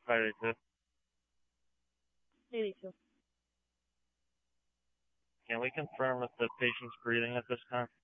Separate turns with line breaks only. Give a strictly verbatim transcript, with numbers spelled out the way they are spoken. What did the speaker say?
five eight two.
eighty-two.
Can we confirm if the patient's breathing at this time?